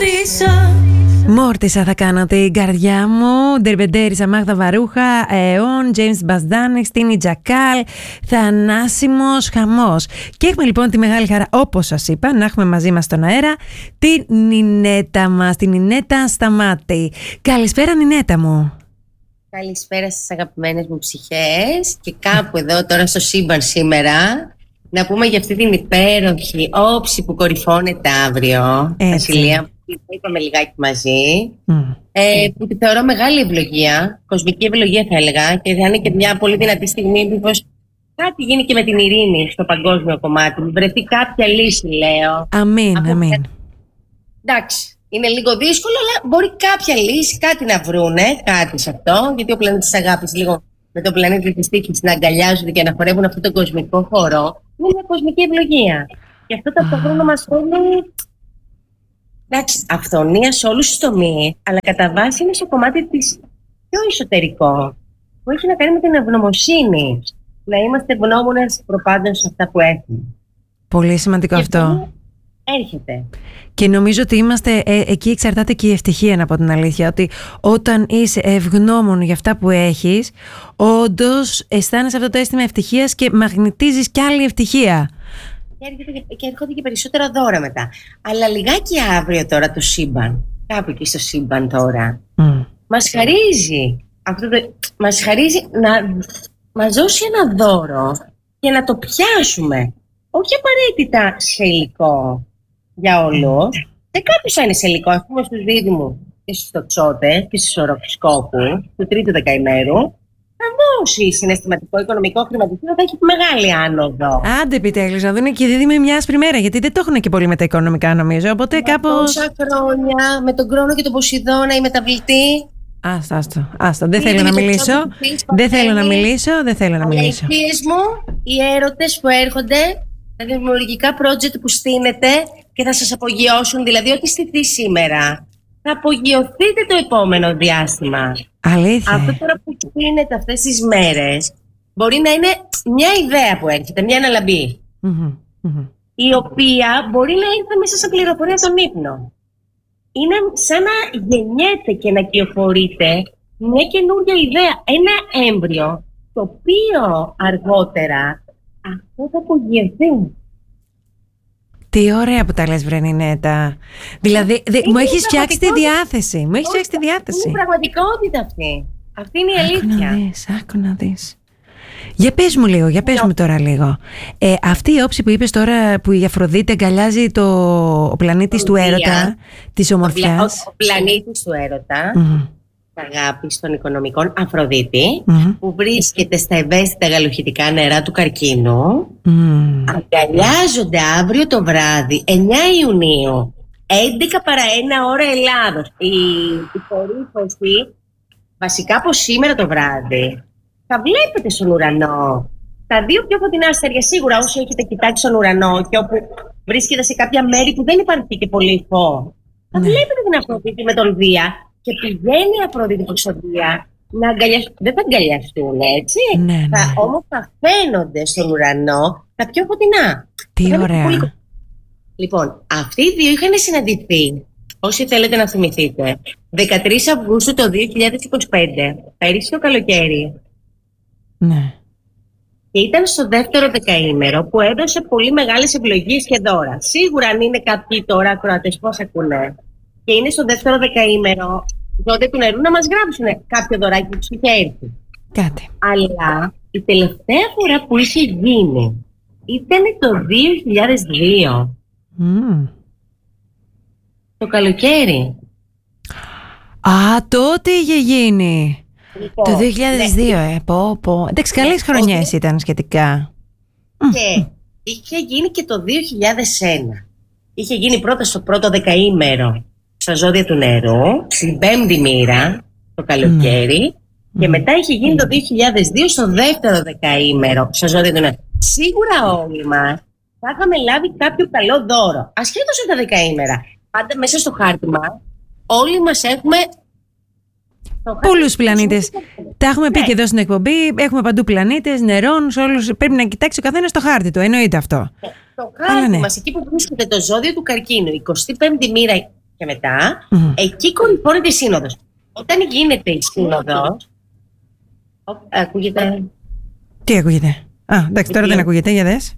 Μόρτισα θα κάνω την καρδιά μου. Ντερμπεντέρισα Μάγδα Βαρούχα, ΕΟΝ, James Μπασδάνεκ, Τίνι Τζακάλ, θανάσιμος χαμός. Και έχουμε λοιπόν τη μεγάλη χαρά, όπως σας είπα, να έχουμε μαζί μας στον αέρα την Νινέτα μας, την Νινέτα Σταμάτη. Καλησπέρα Νινέτα μου. Καλησπέρα στις αγαπημένες μου ψυχές. Και κάπου εδώ τώρα στο σύμπαν σήμερα να πούμε για αυτή την υπέροχη όψη που κορυφώνεται αύριο. Βασιλεία, που είπαμε λιγάκι μαζί, που τη θεωρώ μεγάλη ευλογία, κοσμική ευλογία θα έλεγα, και θα είναι και μια πολύ δυνατή στιγμή μήπως κάτι γίνει και με την ειρήνη στο παγκόσμιο κομμάτι. Βρεθεί κάποια λύση, λέω. Αμήν, αμήν. Εντάξει, είναι λίγο δύσκολο, αλλά μπορεί κάποια λύση, κάτι να βρούνε, κάτι σε αυτό, γιατί ο πλανήτης της αγάπης λίγο με τον πλανήτη της τύχης να αγκαλιάζονται και να χορεύουν αυτόν τον κοσμικό χώρο. Είναι μια κοσμική ευλογία. Γι' αυτό ταυτόχρονα μας φέρνει, εντάξει, αυθονία σε όλους τους τομείς, αλλά κατά βάση είναι στο κομμάτι της πιο εσωτερικό, που έχει να κάνει με την ευγνωμοσύνη. Να είμαστε ευγνώμονες προπάντων σε αυτά που έχουμε. Πολύ σημαντικό και αυτό. Έρχεται. Και νομίζω ότι είμαστε, εκεί εξαρτάται και η ευτυχία, να πω την αλήθεια, ότι όταν είσαι ευγνώμων για αυτά που έχεις, όντως αισθάνεσαι αυτό το αίσθημα ευτυχίας και μαγνητίζεις κι άλλη ευτυχία. Και έρχονται και περισσότερα δώρα μετά. Αλλά λιγάκι αύριο τώρα το σύμπαν, κάπου εκεί στο σύμπαν τώρα, μας χαρίζει, μας χαρίζει να μας δώσει ένα δώρο και να το πιάσουμε. Όχι απαραίτητα σε υλικό για όλους. Δεν κάποιους θα είναι σε υλικό, ας πούμε στους δίδυμους και στους τοξότες και στους οροσκόπους του τρίτου δεκαημέρου. Θα δώσει συναισθηματικό, οικονομικό, χρηματιστήριο, θα έχει μεγάλη άνοδο. Άντε επιτέλους να δουν και οι δίδυμοι μια άσπρη μέρα, γιατί δεν το έχουν και πολύ με τα οικονομικά νομίζω. Οπότε κάπως. Τόσα χρόνια με τον Κρόνο και τον Ποσειδώνα η μεταβλητή. Άστα. Δεν θέλω να μιλήσω. Δεν θέλω να μιλήσω. Οι θείες μου, οι έρωτες που έρχονται, τα δημιουργικά project που στείνετε και θα σας απογειώσουν, δηλαδή ό,τι στηθεί σήμερα, θα απογειωθείτε το επόμενο διάστημα. Αλήθεια. Αυτό τώρα που στείνετε αυτές τις μέρες, μπορεί να είναι μια ιδέα που έρχεται, μια αναλαμπή, η οποία μπορεί να ήρθε μέσα σε πληροφορία στον ύπνο. Είναι σαν να γεννιέται και να κυοφορείται μια καινούργια ιδέα, ένα έμβριο, το οποίο αργότερα αυτό θα απογειωθεί. Τι ωραία που τα λες, βρε Νινέτα. Δηλαδή, μου έχεις φτιάξει τη διάθεση. Είναι πραγματικότητα αυτή. Αυτή είναι η αλήθεια. Άκου να δεις. Για πες μου λίγο, τώρα λίγο. Αυτή η όψη που είπες τώρα, που η Αφροδίτη αγκαλιάζει ο πλανήτης του έρωτα, της ομορφιάς. Ο πλανήτης του έρωτα, της αγάπης των οικονομικών, Αφροδίτη, που βρίσκεται στα ευαίσθητα γαλουχητικά νερά του καρκίνου, αγκαλιάζονται αύριο το βράδυ, 9 Ιουνίου, 11 παρά 1 ώρα Ελλάδος. Η κορύφωση, βασικά από σήμερα το βράδυ, θα βλέπετε στον ουρανό τα δύο πιο φωτεινά αστέρια. Σίγουρα όσοι έχετε κοιτάξει στον ουρανό και όπου βρίσκεται σε κάποια μέρη που δεν υπάρχει και πολύ φως, θα βλέπετε την Αφροδίτη με τον Δία και πηγαίνει η Αφροδίτη προς τον Δία να αγκαλιαστούν. Δεν θα αγκαλιαστούν, έτσι. Όμως θα φαίνονται στον ουρανό τα πιο φωτεινά. Τι ωραία. Λοιπόν, αυτοί οι δύο είχαν συναντηθεί, όσοι θέλετε να θυμηθείτε, 13 Αυγούστου το 2025, πέρυσι το καλοκαίρι. Ναι. Και ήταν στο δεύτερο δεκαήμερο που έδωσε πολύ μεγάλες ευλογίες και δώρα. Σίγουρα αν είναι κάποιοι τώρα ακροατές πώς ακούνε και είναι στο δεύτερο δεκαήμερο τότε του νερού να μας γράψουν κάποιο δωράκι που τους είχε έρθει. Κάτι. Αλλά η τελευταία φορά που είχε γίνει ήταν το 2002. Το καλοκαίρι. Τότε είχε γίνει. Το 2002, Εντάξει, καλές χρονιές ήταν σχετικά. Και είχε γίνει και το 2001. Είχε γίνει πρώτα στο πρώτο δεκαήμερο στα ζώδια του νερού, στην πέμπτη μοίρα, το καλοκαίρι, και μετά είχε γίνει το 2002 στο δεύτερο δεκαήμερο στα ζώδια του νερού. Σίγουρα όλοι μας θα είχαμε λάβει κάποιο καλό δώρο, ασχέτως από τα δεκαήμερα. Πάντα μέσα στο χάρτη μας, όλοι μας έχουμε πολλούς πλανήτες. Τα έχουμε πει και εδώ στην εκπομπή. Έχουμε παντού πλανήτες, νερών, σε όλους. Πρέπει να κοιτάξει ο καθένας το χάρτη του. Εννοείται αυτό. Το χάρτη μας, εκεί που βρίσκεται το ζώδιο του καρκίνου, η 25η μοίρα και μετά, εκεί κορυφώνεται η σύνοδος. Όταν γίνεται η σύνοδος. Ακούγεται. Τι ακούγεται? Εντάξει, τώρα δεν ακούγεται, για δες.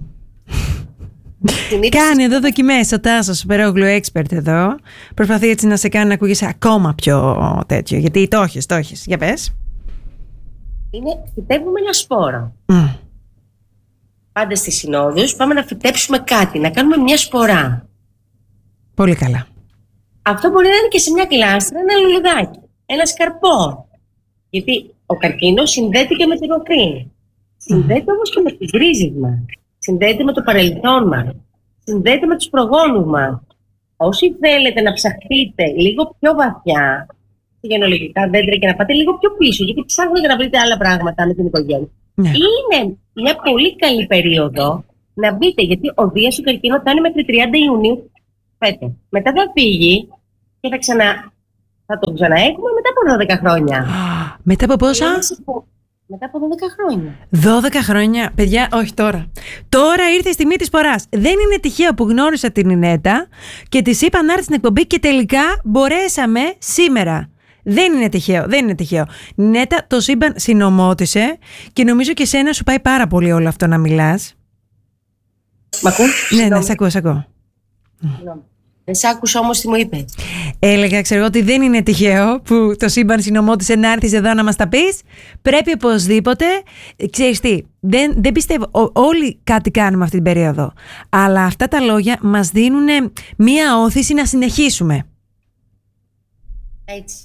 Κάνει εδώ δοκιμές ο Τάσος Περόγλου, expert εδώ. Προσπαθεί έτσι να σε κάνει να ακούγεσαι ακόμα πιο τέτοιο. Γιατί το έχεις. Για πες. Φυτεύουμε ένα σπόρο. Πάντα στις συνόδους πάμε να φυτέψουμε κάτι, να κάνουμε μια σπορά. Πολύ καλά. Αυτό μπορεί να είναι και σε μια κλάστρα, ένα λουλουδάκι, ένα σκαρπό. Γιατί ο καρκίνος συνδέεται και με τη ροφή. Συνδέεται όμως και με τις ρίζες μας. Συνδέεται με το παρελθόν μας. Συνδέεται με τους προγόνους μας. Όσοι θέλετε να ψαχτείτε λίγο πιο βαθιά σε γενεολογικά δέντρα και να πάτε λίγο πιο πίσω, γιατί ψάχνετε να βρείτε άλλα πράγματα με την οικογένεια. Ναι. Είναι μια πολύ καλή περίοδο να μπείτε, γιατί ο Δίας του καρκίνου θα είναι μέχρι 30 Ιουνίου φέτος. Μετά θα φύγει και θα τον ξαναέχουμε μετά από 12 χρόνια. Μετά από πόσα? Μετά από 12 χρόνια. 12 χρόνια, παιδιά, όχι τώρα. Τώρα ήρθε η στιγμή της σποράς. Δεν είναι τυχαίο που γνώρισα την Ινέτα και της είπα να έρθει στην εκπομπή και τελικά μπορέσαμε σήμερα. Δεν είναι τυχαίο. Νέτα, το σύμπαν συνομώτησε και νομίζω και σένα σου πάει πάρα πολύ όλο αυτό να μιλάς. Μ' ακούς? Ναι, σ' ακούω. Δεν σ' άκουσα όμως τι μου είπες. Έλεγα, ξέρω ότι δεν είναι τυχαίο που το σύμπαν συνομώτησε να έρθεις εδώ να μας τα πεις. Πρέπει οπωσδήποτε, ξέρεις τι, δεν πιστεύω, όλοι κάτι κάνουμε αυτή την περίοδο. Αλλά αυτά τα λόγια μας δίνουν μία όθηση να συνεχίσουμε. Έτσι.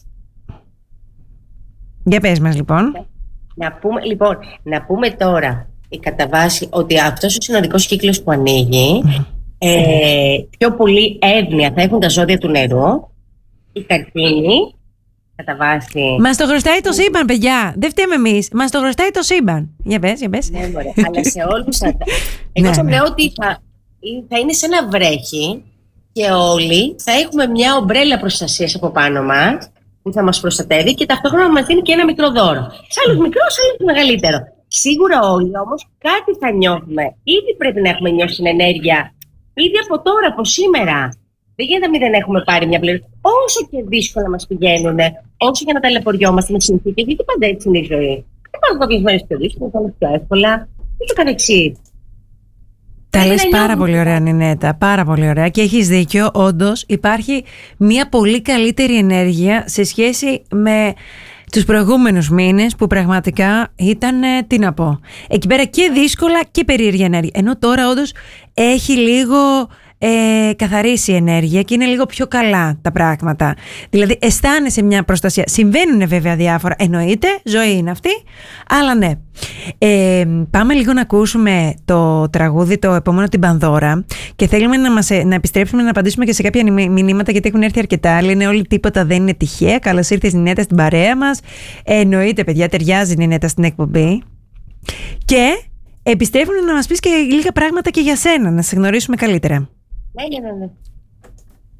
Για πες μας λοιπόν. Να πούμε τώρα κατά βάση ότι αυτός ο συνοδικός κύκλος που ανοίγει, πιο πολύ εύνοια θα έχουν τα ζώδια του νερού, η καρκίνη, κατά βάση. Μας το χρωστάει το σύμπαν, παιδιά. Δεν φταίμε εμείς. Μας το χρωστάει το σύμπαν. Για πες. Ναι, μωρέ, αλλά σε όλους. Εγώ θα λέω ότι θα είναι σε ένα βρέχι και όλοι θα έχουμε μια ομπρέλα προστασίας από πάνω μας που θα μας προστατεύει και ταυτόχρονα μας δίνει και ένα μικρό δώρο. Σε άλλους μικρό, σε άλλους μεγαλύτερο. Σίγουρα όλοι όμως κάτι θα νιώθουμε. Ήδη πρέπει να έχουμε νιώσει την ενέργεια. Ήδη από τώρα, από σήμερα. Δεν γίνεται να μην έχουμε πάρει μια πληροφορία. Όσο και δύσκολα μας πηγαίνουν, όσο και να ταλαιπωριόμαστε με συνθήκες, γιατί πάντα έτσι είναι η ζωή. Υπάρχουν κάποιες μέρες πιο δύσκολα, άλλες πιο εύκολα και το καθεξής. Τα λες πάρα πολύ ωραία, Νινέτα, πάρα πολύ ωραία και έχεις δίκιο. Όντως υπάρχει μια πολύ καλύτερη ενέργεια σε σχέση με τους προηγούμενους μήνες που πραγματικά ήταν, τι να πω, εκεί πέρα και δύσκολα και περίεργη ενέργεια. Ενώ τώρα όντως έχει λίγο καθαρίσει η ενέργεια και είναι λίγο πιο καλά τα πράγματα. Δηλαδή αισθάνεσαι μια προστασία. Συμβαίνουν βέβαια διάφορα, εννοείται, ζωή είναι αυτή, αλλά ναι. Πάμε λίγο να ακούσουμε το τραγούδι, το επόμενο, την Πανδώρα, και θέλουμε να επιστρέψουμε να απαντήσουμε και σε κάποια μηνύματα, γιατί έχουν έρθει αρκετά. Λένε όλοι τίποτα δεν είναι τυχαία. Καλώς ήρθες Νινέτα στην παρέα μας. Εννοείται, παιδιά, ταιριάζει η Νινέτα στην εκπομπή. Και επιστρέφουν να μας πεις και λίγα πράγματα και για σένα, να σε γνωρίσουμε καλύτερα. Ναι.